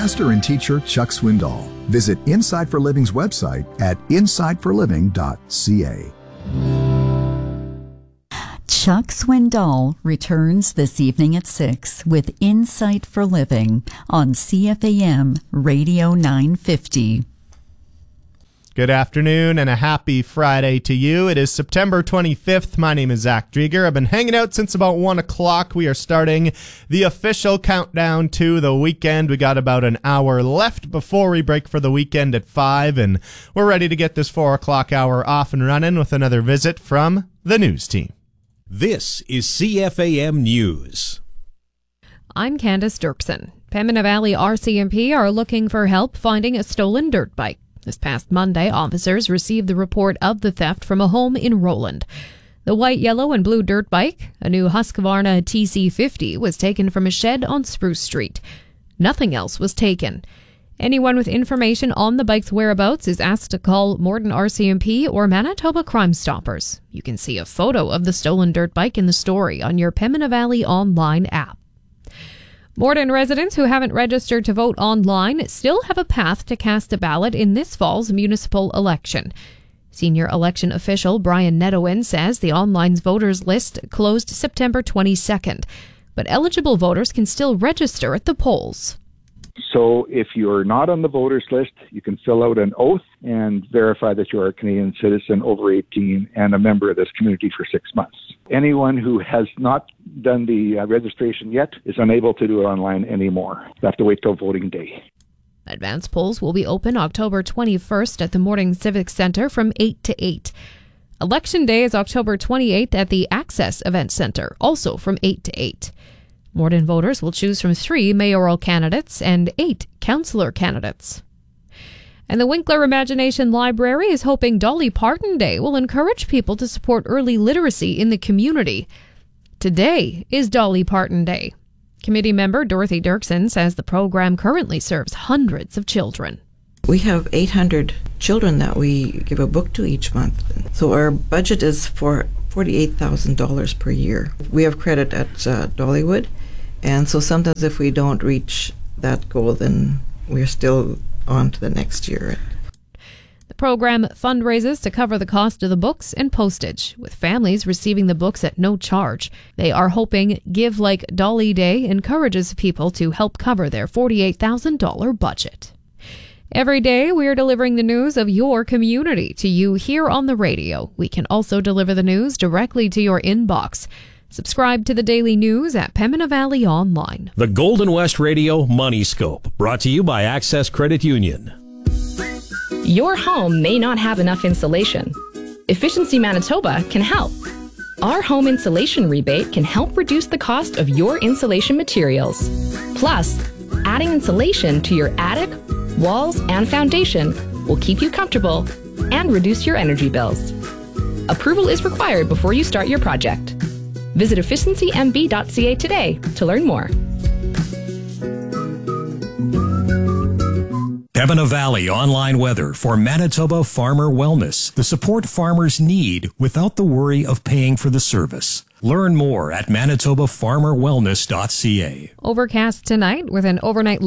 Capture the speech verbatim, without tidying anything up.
pastor and teacher Chuck Swindoll. Visit Inside for Living's website at inside for living dot c a. Chuck Swindoll returns this evening at six with Insight for Living on C F A M Radio nine fifty. Good afternoon and a happy Friday to you. It is September twenty-fifth. My name is Zach Drieger. I've been hanging out since about one o'clock. We are starting the official countdown to the weekend. We got about an hour left before we break for the weekend at five, and we're ready to get this four o'clock hour off and running with another visit from the news team. This is C F A M News. I'm Candace Dirksen. Pembina Valley R C M P are looking for help finding a stolen dirt bike. This past Monday, officers received the report of the theft from a home in Roland. The white, yellow, and blue dirt bike, a new Husqvarna T C fifty, was taken from a shed on Spruce Street. Nothing else was taken. Anyone with information on the bike's whereabouts is asked to call Morden R C M P or Manitoba Crime Stoppers. You can see a photo of the stolen dirt bike in the story on your Pembina Valley Online app. Morden residents who haven't registered to vote online still have a path to cast a ballot in this fall's municipal election. Senior election official Brian Nedowin says the online voters list closed September twenty-second, but eligible voters can still register at the polls. So if you're not on the voters list, you can fill out an oath and verify that you're a Canadian citizen over eighteen and a member of this community for six months. Anyone who has not done the uh, registration yet is unable to do it online anymore. They have to wait till voting day. Advance polls will be open October twenty-first at the Morden Civic Center from eight to eight. Election Day is October twenty-eighth at the Access Event Center, also from eight to eight. Morden voters will choose from three mayoral candidates and eight councillor candidates. And the Winkler Imagination Library is hoping Dolly Parton Day will encourage people to support early literacy in the community. Today is Dolly Parton Day. Committee member Dorothy Dirksen says the program currently serves hundreds of children. We have eight hundred children that we give a book to each month. So our budget is for forty-eight thousand dollars per year. We have credit at uh, Dollywood, and so sometimes if we don't reach that goal, then we're still on to the next year. The program fundraises to cover the cost of the books and postage, with families receiving the books at no charge. They are hoping Give Like Dolly Day encourages people to help cover their forty-eight thousand dollars budget. Every day, we are delivering the news of your community to you here on the radio. We can also deliver the news directly to your inbox. Subscribe to the daily news at Pembina Valley Online. The Golden West Radio Money Scope, brought to you by Access Credit Union. Your home may not have enough insulation. Efficiency Manitoba can help. Our home insulation rebate can help reduce the cost of your insulation materials. Plus, adding insulation to your attic, walls, and foundation will keep you comfortable and reduce your energy bills. Approval is required before you start your project. Visit efficiency m b dot c a today to learn more. Pembina Valley Online Weather for Manitoba Farmer Wellness. The support farmers need without the worry of paying for the service. Learn more at manitoba farmer wellness dot c a. Overcast tonight with an overnight low